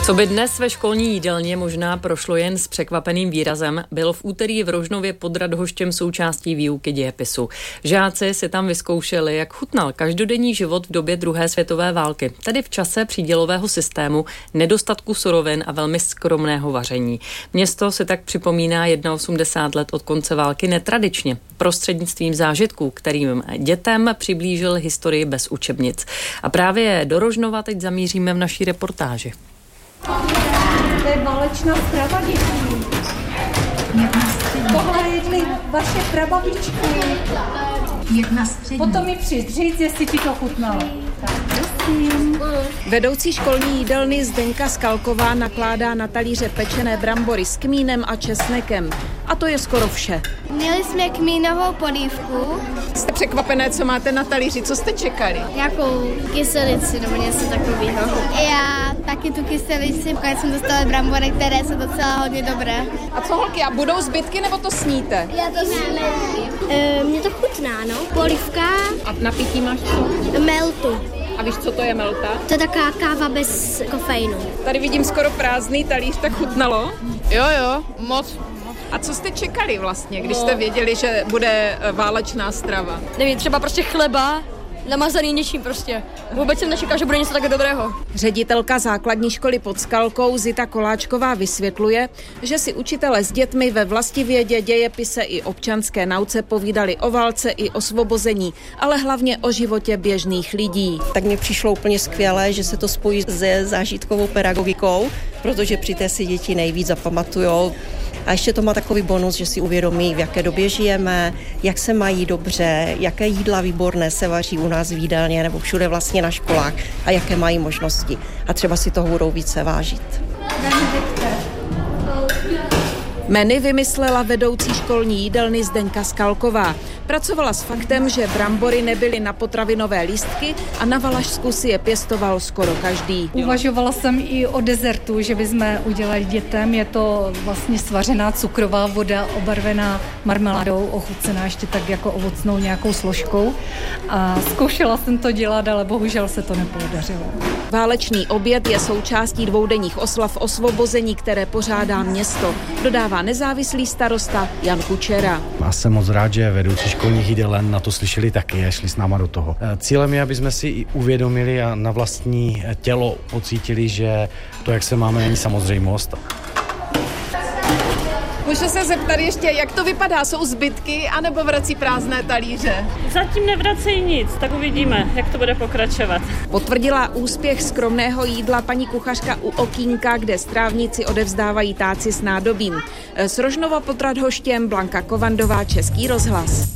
Co by dnes ve školní jídelně možná prošlo jen s překvapeným výrazem, bylo v úterý v Rožnově pod Radhoštěm součástí výuky dějepisu. Žáci si tam vyzkoušeli, jak chutnal každodenní život v době druhé světové války, tedy v čase přídělového systému, nedostatku surovin a velmi skromného vaření. Město si tak připomíná 81 let od konce války netradičně, prostřednictvím zážitků, kterým dětem přiblížil historii bez učebnic. A právě do Rožnova teď zamíříme v naší reportáži. To je válečná strava, dětí. Tohle jedli vaše prababičky. Jedna střední. Potom mi říct, jestli ti to chutnalo. Tak, prosím. Vedoucí školní jídelny Zdenka Skalková nakládá na talíře pečené brambory s kmínem a česnekem. A to je skoro vše. Měli jsme kmínovou polívku. Jste překvapené, co máte na talíři? Co jste čekali? Nějakou kyselici nebo něco takového. Já taky tu kyselici, protože jsem dostala brambory, které jsou docela hodně dobré. A co holky, a budou zbytky nebo to sníte? Já to sním. Mně to chutná, no. Polívka. A na pití máš co? Meltu. A víš, co to je melta? To je taková káva bez kofeinu. Tady vidím skoro prázdný talíř, tak chutnalo? Jo, moc. A co jste čekali vlastně, když jste věděli, že bude válečná strava? Nevím, třeba prostě chleba, namazaný něčím prostě. Vůbec jsem nečekal, že bude něco tak dobrého. Ředitelka základní školy pod Skalkou Zita Koláčková vysvětluje, že si učitelé s dětmi ve vlastivědě, dějepise i občanské nauce povídali o válce i osvobození, ale hlavně o životě běžných lidí. Tak mně přišlo úplně skvělé, že se to spojí se zážitkovou pedagogikou, protože při té si děti nejvíc zapamatujou. A ještě to má takový bonus, že si uvědomí, v jaké době žijeme, jak se mají dobře, jaké jídla výborné se vaří u nás v jídelně nebo všude vlastně na školách a jaké mají možnosti. A třeba si toho budou více vážit. Menu vymyslela vedoucí školní jídelny Zdenka Skalková. Pracovala s faktem, že brambory nebyly na potravinové lístky a na Valašsku si je pěstoval skoro každý. Uvažovala jsem i o dezertu, že bychom udělali dětem. Je to vlastně svařená cukrová voda, obarvená marmeládou, ochucená ještě tak jako ovocnou nějakou složkou. A zkoušela jsem to dělat, ale bohužel se to nepodařilo. Válečný oběd je součástí dvoudenních oslav osvobození, které pořádá město. Dodává nezávislý starosta Jan Kučera. Já jsem moc rád, že vedoucí školních jídelen na to slyšeli taky a šli s náma do toho. Cílem je, aby jsme si i uvědomili a na vlastní tělo pocítili, že to, jak se máme, není samozřejmost. Můžu se zeptat ještě, jak to vypadá? Jsou zbytky anebo vrací prázdné talíře? Zatím nevracejí nic, tak uvidíme, jak to bude pokračovat. Potvrdila úspěch skromného jídla paní kuchařka u okýnka, kde strávníci odevzdávají táci s nádobím. Z Rožnova pod Radhoštěm Blanka Kovandová, Český rozhlas.